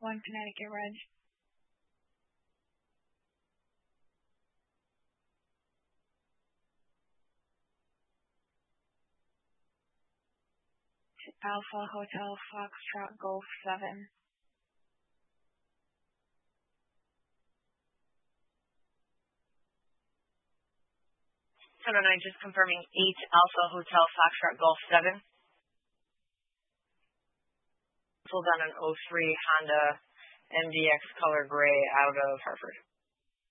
1 Connecticut Reg. Alpha Hotel Foxtrot Golf 7. 1009, just confirming 8 Alpha Hotel Foxtrot Golf 7. Pulled on an 03 Honda MDX color gray out of Hartford.